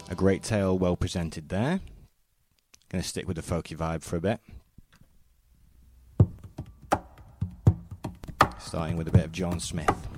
A great tale, well presented there. Going to stick with the folky vibe for a bit. Starting with a bit of John Smith.